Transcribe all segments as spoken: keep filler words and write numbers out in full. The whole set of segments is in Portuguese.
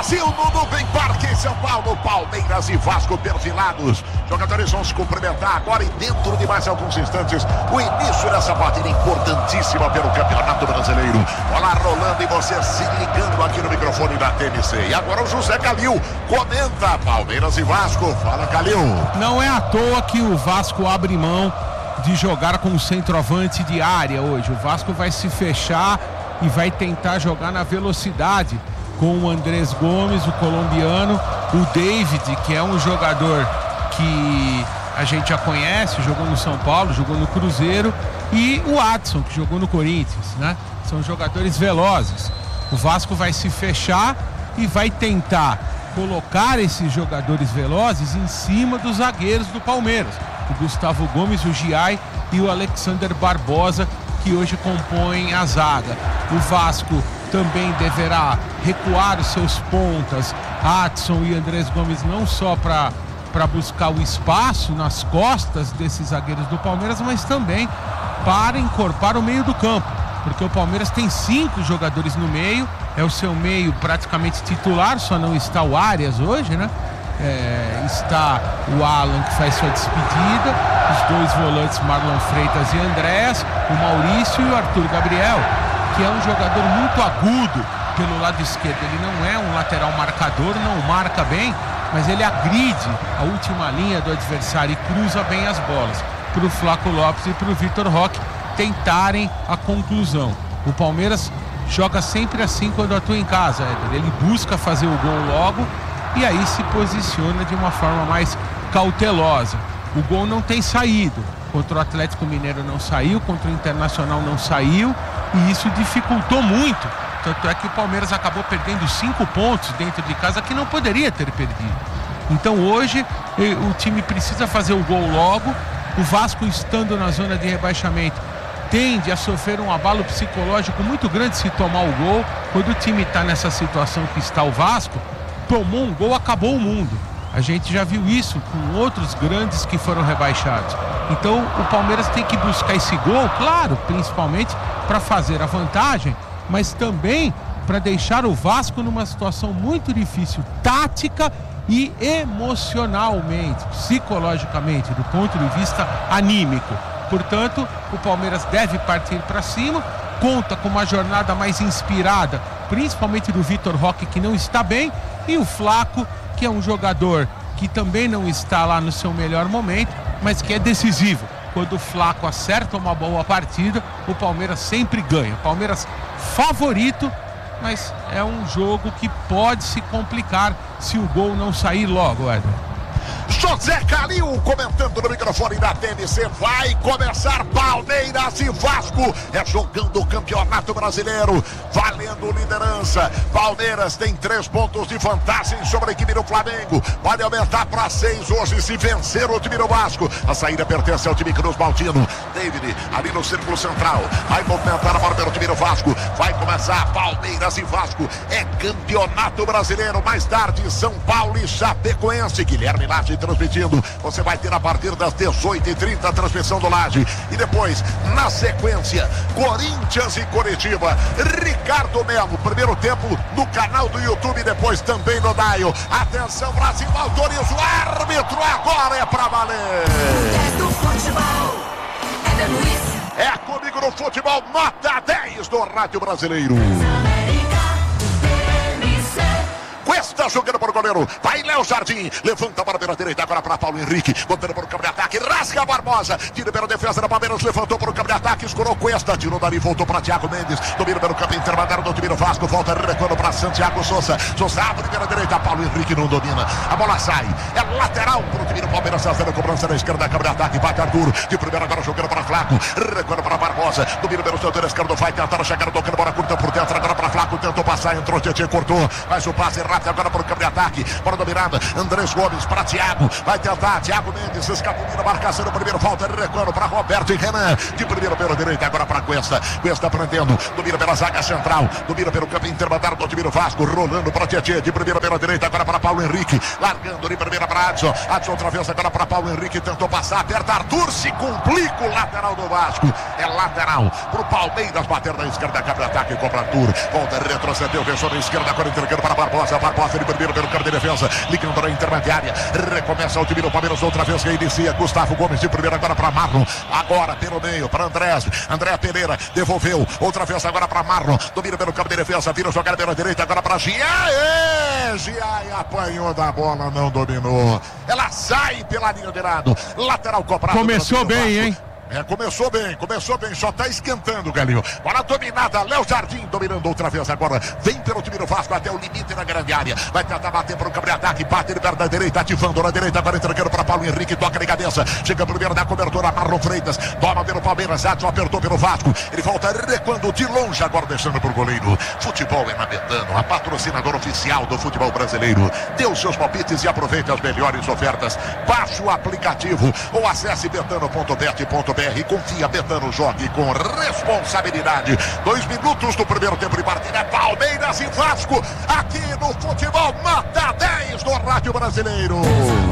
Brasil no Nubem Parque em São Paulo. Palmeiras e Vasco perfilados. Jogadores vão se cumprimentar agora e dentro de mais alguns instantes o início dessa partida importantíssima pelo Campeonato Brasileiro. Bola rolando e você se ligando aqui no microfone da T M C. E agora o José Calil comenta Palmeiras e Vasco. Fala, Calil. Não é à toa que o Vasco abre mão de jogar com o centroavante de área hoje. O Vasco vai se fechar e vai tentar jogar na velocidade com o Andrés Gomes, o colombiano, o David, que é um jogador que a gente já conhece, jogou no São Paulo, jogou no Cruzeiro, e o Adson, que jogou no Corinthians, né? São jogadores velozes. O Vasco vai se fechar e vai tentar colocar esses jogadores velozes em cima dos zagueiros do Palmeiras. O Gustavo Gomes, o Giai e o Alexander Barbosa, que hoje compõem a zaga. O Vasco também deverá recuar os seus pontas, Adson e Andrés Gomes, não só para para buscar o espaço nas costas desses zagueiros do Palmeiras, mas também para encorpar o meio do campo, porque o Palmeiras tem cinco jogadores no meio, é o seu meio praticamente titular, só não está o Arias hoje, né? É, está o Alan, que faz sua despedida, os dois volantes Marlon Freitas e Andrés, o Maurício e o Arthur Gabriel, que é um jogador muito agudo pelo lado esquerdo. Ele não é um lateral marcador, não marca bem, mas ele agride a última linha do adversário e cruza bem as bolas para o Flaco Lopes e para o Vitor Roque tentarem a conclusão. O Palmeiras joga sempre assim quando atua em casa, Éder. Ele busca fazer o gol logo e aí se posiciona de uma forma mais cautelosa. O gol não tem saído. Contra o Atlético Mineiro não saiu, contra o Internacional não saiu, e isso dificultou muito. Tanto é que o Palmeiras acabou perdendo cinco pontos dentro de casa que não poderia ter perdido. Então hoje o time precisa fazer o gol logo. O Vasco, estando na zona de rebaixamento, tende a sofrer um abalo psicológico muito grande se tomar o gol. Quando o time está nessa situação que está o Vasco, tomou um gol, acabou o mundo. A gente já viu isso com outros grandes que foram rebaixados. Então o Palmeiras tem que buscar esse gol, claro, principalmente para fazer a vantagem, mas também para deixar o Vasco numa situação muito difícil, tática e emocionalmente, psicologicamente, do ponto de vista anímico. Portanto, o Palmeiras deve partir para cima, conta com uma jornada mais inspirada, principalmente do Vitor Roque, que não está bem, e o Flaco, que é um jogador que também não está lá no seu melhor momento, mas que é decisivo. Quando o Flaco acerta uma boa partida, o Palmeiras sempre ganha. Palmeiras favorito, mas é um jogo que pode se complicar se o gol não sair logo, Éder. José Calil comentando no microfone da T M C. Vai começar Palmeiras e Vasco. É jogando o Campeonato Brasileiro, valendo liderança. Palmeiras tem três pontos de vantagem sobre a equipe do Flamengo. Pode aumentar para seis hoje se vencer o time do Vasco. A saída pertence ao time Cruz Maltino. David ali no círculo central. Vai movimentar a bola pelo time do Vasco. Vai começar Palmeiras e Vasco. É Campeonato Brasileiro. Mais tarde, São Paulo e Chapecoense. Guilherme Laje transmitindo. Você vai ter a partir das dezoito e trinta a transmissão do Laje. E depois, na sequência, Corinthians e Coritiba. Ricardo Melo, primeiro tempo no canal do YouTube, depois também no Daio. Atenção, Brasil, autoriza o árbitro, agora é pra valer. É do futebol, é da Luiz. É comigo no futebol, nota dez do Rádio Brasileiro. Cuesta jogando para o goleiro, vai Léo Jardim, levanta para a pela direita, agora para Paulo Henrique, botando para o campo de ataque, rasga a Barbosa, tira pela defesa da Palmeiras, levantou para o campo de ataque, escorou Cuesta, tirou dali, voltou para Thiago Mendes, domina pelo campo intermediário do time do Vasco, volta recuando para Santiago Souza, Souza abre pela direita, Paulo Henrique não domina, a bola sai, é lateral para o time do Palmeiras, fazendo a cobrança na esquerda, campo de ataque, bate Arthur, de primeira agora jogando para Flaco, recuando para Barbosa, domina pelo seu esquerdo, vai tentar chegar, tocando bola curta por dentro, agora para Flaco, tentou passar, entrou, Tietchan cortou, faz o passe rápido agora para o campo de ataque, bola dominada, Andrés Gomes para Thiago, vai tentar, Thiago Mendes, escapulindo na marcação do primeiro, falta, recuando para Roberto e Renan, de primeiro pela direita, agora para Cuesta, Cuesta prendendo, domina pela zaga central, domina pelo campo intermediário do time do Vasco, rolando para Tietchan, de primeira pela direita, agora para Paulo Henrique, largando de primeira para Adson, Adson outra vez agora para Paulo Henrique, tentou passar, aperta Arthur, se complica o lateral do Vasco, é lateral pro Palmeiras, bater na esquerda, campo de ataque, compra Arthur, volta, retrocedeu, versão na esquerda, agora entregando para Barbosa, Barbosa de primeiro pelo campo de defesa, ligando na intermediária, recomeça o time do Palmeiras, outra vez que inicia, Gustavo Gomes de primeiro agora para Marlon, agora pelo meio, para Andrés, André Pereira, devolveu, outra vez agora para Marlon, domina pelo campo de defesa, vira jogar pela direita, agora para Giai, Giai apanhou da bola, não dominou, ela sai pela linha de lado, lateral cobrado. Começou bem, hein? É, começou bem, começou bem, só tá esquentando, Galinho. Bola dominada, Léo Jardim dominando outra vez agora. Vem pelo time do Vasco até o limite na grande área. Vai tentar bater para o campo de ataque, bate ele perto da direita, ativando na direita, agora entregando para Paulo Henrique, toca de cabeça. Chega primeiro na cobertura, Marlon Freitas, toma pelo Palmeiras, Adson apertou pelo Vasco. Ele volta recuando de longe, agora deixando pro goleiro. Futebol é na Betano, a patrocinadora oficial do futebol brasileiro. Dê os seus palpites e aproveite as melhores ofertas. Baixe o aplicativo ou acesse betano ponto bet ponto br. Confia, Betano, jogue com responsabilidade. Dois minutos do primeiro tempo de partida. Palmeiras e Vasco aqui no Futebol Nota dez do Rádio Brasileiro.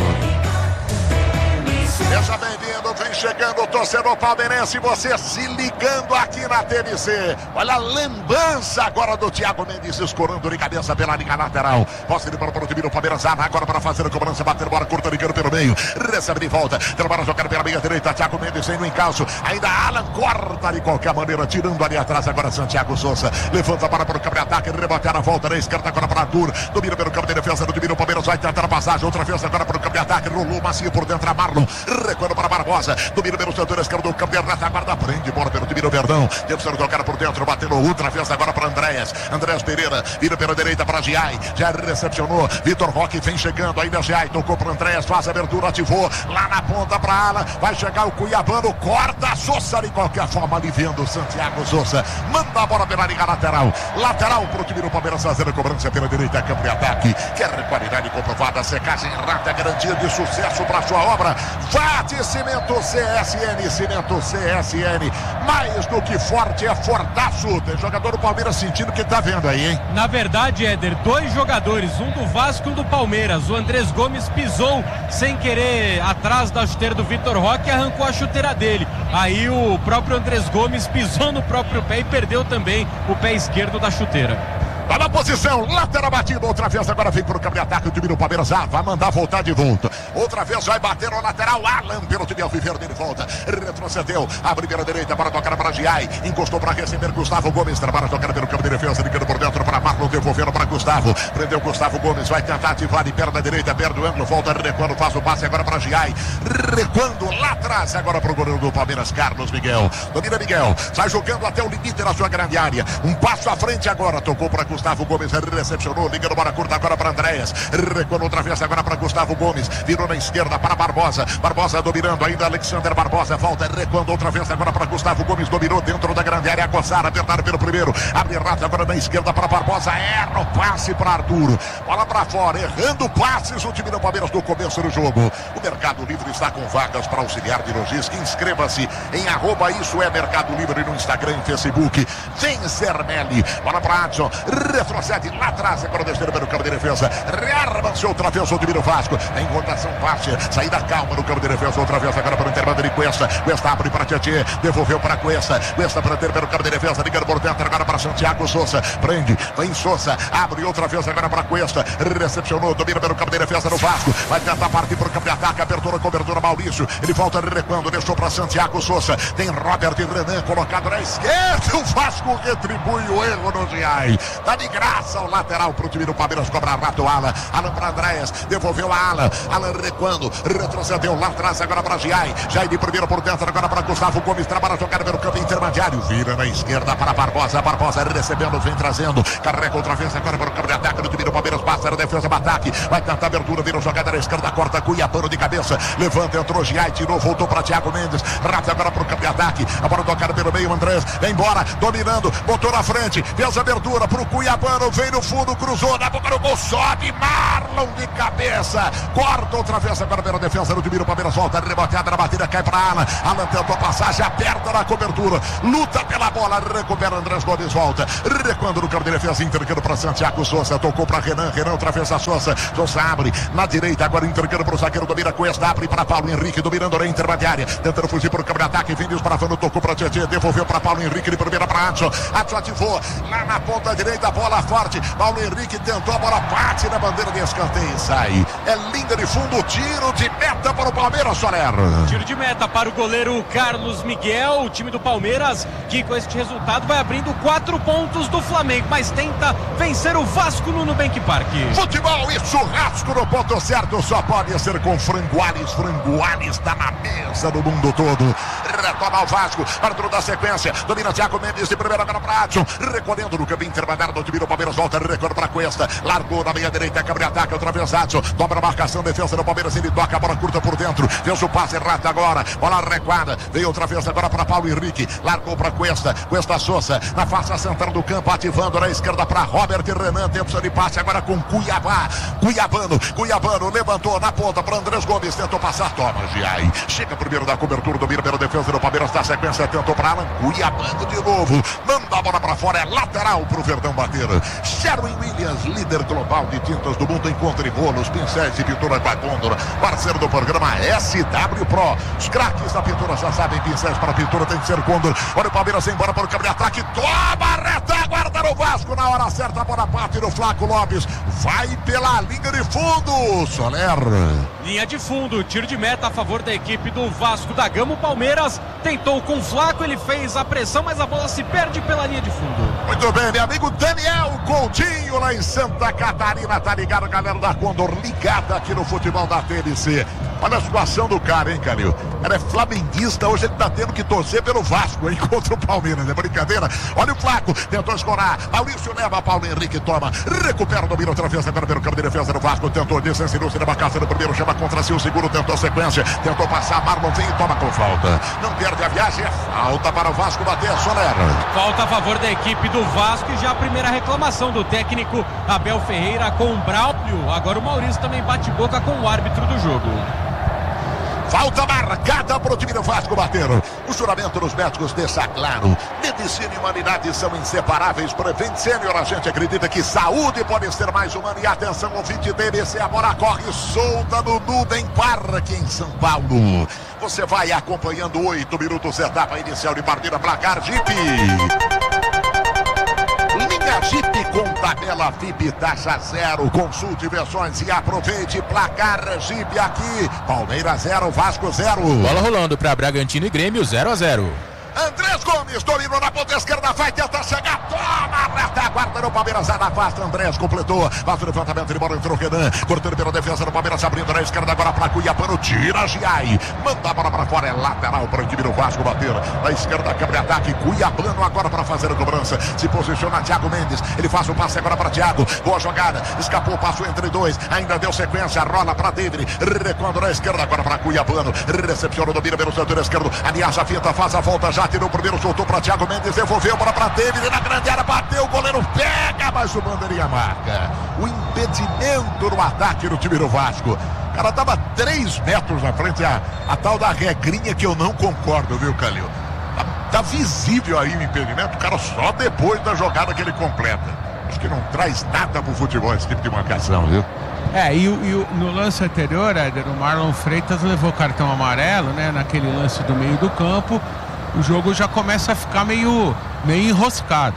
Seja bem-vindo, vem chegando o torcedor palmeirense, você se ligando aqui na T V C. Olha a lambança agora do Thiago Mendes, escorando de cabeça pela linha lateral. Posse de bola para o time do Palmeiras, agora para fazer a cobrança, bater bola curta, ligando pelo meio. Recebe de volta, trabalha jogar pela meia direita, Thiago Mendes sem no encalço. Ainda Alan corta de qualquer maneira, tirando ali atrás agora Santiago Souza. Levanta para o campo de ataque, rebote na volta, na esquerda agora para Arthur. Domina pelo campo de defesa do time do Palmeiras, vai tentar a passagem, outra vez agora para o campo de ataque, rolou macio por dentro a Marlon. Recuando para Barbosa, domina pelo setor esquerdo do campo de retaguarda, prende bola pelo time do Verdão, tentando tocar por dentro, batendo outra vez agora para Andréas, Andréas Pereira, vira pela direita para Giai, já recepcionou, Vitor Roque vem chegando, ainda Giai, tocou para Andréas, faz a abertura, ativou, lá na ponta para Ala, vai chegar o Cuiabano, corta a Souza de qualquer forma, aliviando o Santiago Souza, manda a bola pela linha lateral, lateral para o time do Palmeiras fazer a cobrança pela direita, campo de ataque, quer qualidade comprovada, secagem rata, garantia de sucesso para sua obra, Vate Cimento C S N, Cimento C S N, mais do que forte, é fortaço. Tem jogador do Palmeiras sentindo o que tá vendo aí, hein? Na verdade, Éder, dois jogadores, um do Vasco e um do Palmeiras. O Andrés Gomes pisou sem querer atrás da chuteira do Vitor Roque e arrancou a chuteira dele. Aí o próprio Andrés Gomes pisou no próprio pé e perdeu também o pé esquerdo da chuteira. Tá na posição, lateral batido, outra vez agora vem pro campo de ataque, o time do Palmeiras, ah, vai mandar voltar de volta, outra vez vai bater no lateral, Alan pelo time alviverde, ele volta, retrocedeu, abre pela direita para tocar para Giai, encostou para receber Gustavo Gomes, trabalha tocar pelo campo de defesa, ligando por dentro para Marlon, devolvendo para Gustavo, prendeu Gustavo Gomes, vai tentar ativar de perna direita, perde o ângulo, volta recuando, faz o passe agora para Giai, recuando lá atrás, agora para o goleiro do Palmeiras, Carlos Miguel, domina Miguel, sai jogando até o limite na sua grande área, um passo à frente agora, tocou para Gustavo Gomes, recepcionou, ligando bola curta agora para Andréas, recuando outra vez agora para Gustavo Gomes, virou na esquerda para Barbosa, Barbosa dominando ainda, Alexander Barbosa, volta, recuando outra vez agora para Gustavo Gomes, dominou dentro da grande área, Cossara, apertado pelo primeiro, abre rato agora na esquerda para Barbosa, erra o passe para Arthur, bola para fora, errando passes, o time do Palmeiras no começo do jogo. O Mercado Livre está com vagas para auxiliar de logística, inscreva-se em arroba isso é Mercado Livre no Instagram e Facebook. Vem Zermelli, bola para Adson, retrocede lá atrás, agora descendo pelo campo de defesa, rearma-se outra vez o time do Vasco, em rotação baixa, saída calma no campo de defesa, outra vez agora para o intervalo de Cuesta, Cuesta abre para Tietê, devolveu para Cuesta, Cuesta para ter pelo campo de defesa, ligando por dentro agora para Santiago Souza, prende, vem Souza, abre outra vez agora para Cuesta, recepcionou, domina pelo campo de defesa do Vasco, vai tentar partir para o campo de ataque, abertura, cobertura, Maurício, ele volta recuando, deixou para Santiago Souza, tem Robert e Renan colocado na esquerda, o Vasco retribui o erro no Giai, tá de graça o lateral para o time do Palmeiras, cobra rato Alan, Alan para Andréas, devolveu a Alan, Alan recuando, retrocedeu lá atrás agora para Giai, Giai de primeiro por dentro agora para Gustavo Gomes, trabalha jogada pelo campo intermediário, vira na esquerda para Barbosa, Barbosa recebendo, vem trazendo, carrega outra vez agora para o campo de ataque do time do Palmeiras, passa na defesa, ataque, vai tentar abertura, vira jogada na esquerda, corta Cuiabano de cabeça, levanta, entrou Giai, tirou, voltou para Thiago Mendes, rápido agora para o campo de ataque, a bola tocada pelo meio, Andrés, vem embora, dominando, botou na frente, fez a abertura para o Cuiabano, vem no fundo, cruzou, na boca do gol, sobe, Marlon de cabeça, corta outra vez agora pela defesa do time do Palmeiras, volta, reboteada na batida, cai para Alan, Alan tentou a passagem, aperta na cobertura, luta pela bola, recupera Andrés Gomes, volta, recuando no campo de defesa, entregando para Santiago Souza, tocou para Renan, Renan outra vez a Souza, Souza abre, na direita, agora entregando para o zagueiro, domina Cuesta, abre para Paulo Henrique, dominando na intermediária, tentando fugir para o campo de ataque, vem desbravando, tocou para Tietê, devolveu para Paulo Henrique, de primeira para Adson, Adson ativou, lá na ponta direita, bola forte, Paulo Henrique tentou a bola bola bate na bandeira de escanteio e sai. É linda de fundo, tiro de meta para o Palmeiras, Soler. Tiro de meta para o goleiro Carlos Miguel, o time do Palmeiras, que com este resultado vai abrindo quatro pontos do Flamengo, mas tenta vencer o Vasco no Nubank Park. Futebol e churrasco no ponto certo só pode ser com Frangoales. Frangoales está na mesa do mundo todo. Retoma o Vasco, árbitro da sequência, domina Thiago Mendes de primeira agora para Adson, recolhendo no caminho intermediário do time do Palmeiras, volta, recorre para Cuesta, largou na meia direita, cabre ataque, outra vez Adson, dobra a marcação, defesa do Palmeiras, ele toca a bola curta por dentro, fez o passe errado agora, bola recuada, veio outra vez agora para Paulo Henrique, largou para Cuesta, Cuesta Souza, na face central do campo, ativando na esquerda para Robert Renan, tempo de passe agora com Cuiabá, Cuiabano, Cuiabano, levantou na ponta para Andrés Gomes, tentou passar, toma, Giai, chega primeiro da cobertura, domina pela defesa do Palmeiras, na sequência, tentou para Alan, Cuiabano de novo, manda a bola para fora, é lateral para o Verdão bater. Sherwin Williams, líder global de tintas do mundo, encontre bolos, pincéis e pintura com a Condor, parceiro do programa S W Pro. Os craques da pintura já sabem, pincéis para pintura tem que ser Condor. Olha o Palmeiras embora para o campo de ataque, toma a retaguarda no Vasco, na hora certa, a bola parte no Flaco Lopes, vai pela linha de fundo, Soler. Linha de fundo, tiro de meta a favor da equipe do Vasco da Gama. O Palmeiras tentou com o Flaco, ele fez a pressão, mas a bola se perde pela linha de fundo. Muito bem, meu amigo Daniel Coutinho lá em Santa Catarina, tá ligado, a galera da Condor ligada aqui no futebol da T N C. Olha a situação do cara, hein, Calil? Ele é flamenguista, hoje ele tá tendo que torcer pelo Vasco, hein, contra o Palmeiras, é brincadeira? Olha o Flaco, tentou escorar, Maurício leva, Paulo Henrique toma, recupera o domínio outra vez, agora pelo campo de defesa do Vasco, tentou descer, no cinema, caça no primeiro, chama contra si, o segundo tentou sequência, tentou passar, Marlon vem e toma com falta. Não perde a viagem, é falta para o Vasco bater, Soler. Falta a favor da equipe do Vasco e já a primeira reclamação do técnico Abel Ferreira com o Braulio. Agora o Maurício também bate boca com o árbitro do jogo. Falta marcada para o time do Vasco bater. O juramento dos médicos deixa claro. Medicina e humanidade são inseparáveis. Prevent Senior, a gente acredita que saúde pode ser mais humana. E atenção, ouvinte D B C, a bola corre solta no Nubank Park em São Paulo. Você vai acompanhando oito minutos, etapa inicial de partida, placar Jeep. Linha Jeep com tabela V I P, taxa zero. Consulte versões e aproveite. Placar Jeep aqui. Palmeiras zero, Vasco zero. Bola rolando para Bragantino e Grêmio zero a zero. Andrés Gomes dominou na ponta esquerda, vai tentar chegar, toma a retaguarda no Palmeiras, afasta, Andrés completou, faz o levantamento de bola, entrou Renan, cortando pela defesa do Palmeiras, abrindo na esquerda agora para Cuiabano, tira Giai, manda a bola para fora, é lateral para o time do Vasco bater, na esquerda, câmera de ataque, Cuiabano agora para fazer a cobrança, se posiciona Thiago Mendes, ele faz o passe agora para Thiago, boa jogada, escapou, passou entre dois, ainda deu sequência, rola para David, recuando na esquerda agora para Cuiabano, recepciona o domínio pelo setor esquerdo, aliás a fita, faz a volta, já tirou o primeiro, soltou para Thiago Mendes, devolveu para para David, na grande área, bateu, o goleiro pega, mas o bandeirinha marca. O impedimento no ataque do time do Vasco. O cara tava três metros na frente, a, a tal da regrinha que eu não concordo, viu, Calil? Tá, tá visível aí o impedimento, o cara só depois da jogada que ele completa. Acho que não traz nada pro futebol esse tipo de marcação, viu? É, e, e no lance anterior, Éder, o Marlon Freitas levou cartão amarelo, né, naquele lance do meio do campo. O jogo já começa a ficar meio, meio enroscado.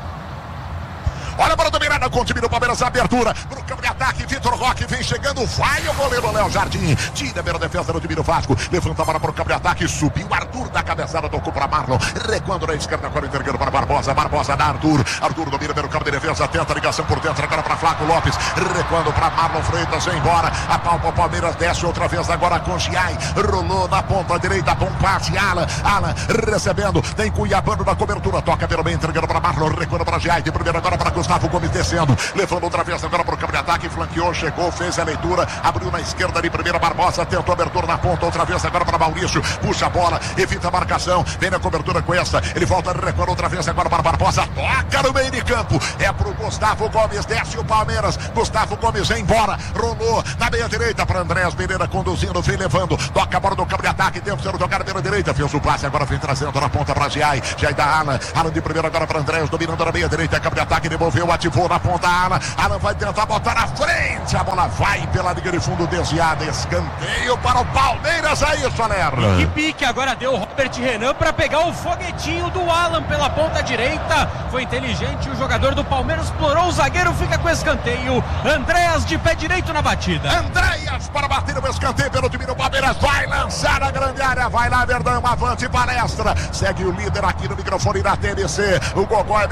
Olha para dominar com o time do Palmeiras, a abertura pro campo de ataque, Vitor Roque vem chegando, vai o goleiro Léo Jardim, tira pela defesa do time do Vasco, levanta a bola para o campo de ataque, subiu Arthur da cabeçada, tocou para Marlon, recuando na esquerda, agora entregando para Barbosa, Barbosa da Arthur, Arthur domina pelo campo de defesa, tenta a ligação por dentro, agora para Flaco Lopes, recuando para Marlon Freitas, vem embora, a palpa o Palmeiras desce outra vez agora com Giai, rolou na ponta direita, bom passe, Alan, Alan recebendo, tem Cuiabano na cobertura, toca pelo meio, entregando para Marlon, recuando para Giai, de primeiro agora para Gustavo Gomes descendo, levando outra vez agora para o campo de ataque, flanqueou, chegou, fez a leitura, abriu na esquerda de primeira, Barbosa, tentou abertura na ponta, outra vez agora para Maurício, puxa a bola, evita a marcação, vem na cobertura com essa, ele volta, recuando outra vez agora para Barbosa, toca no meio de campo, é pro Gustavo Gomes, desce o Palmeiras, Gustavo Gomes vem embora, rolou na meia direita para Andrés Pereira, conduzindo, vem levando, toca a bola no campo de ataque, tempo sendo jogado pela direita, fez o passe, agora vem trazendo na ponta para Giai, Giai da Alan, Alan de primeira agora para Andrés, dominando na meia direita, campo de ataque, devolveu, ativou na ponta Alan. Alan vai tentar botar na frente. A bola vai pela linha de fundo desviada. Escanteio para o Palmeiras. É isso, Soler. Que pique agora deu o Robert Renan para pegar o foguetinho do Alan pela ponta direita. Foi inteligente. O jogador do Palmeiras explorou o zagueiro. Fica com escanteio. Andréas de pé direito na batida. Andréas para bater o escanteio pelo time do Palmeiras. Vai lançar na grande área. Vai lá, Verdão. Avante palestra. Segue o líder aqui no microfone da T N C. O Gogó é